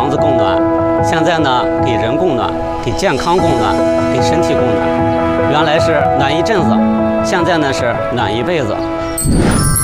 房子供暖，现在呢给人供暖，给健康供暖，给身体供暖。原来是暖一阵子，现在呢是暖一辈子。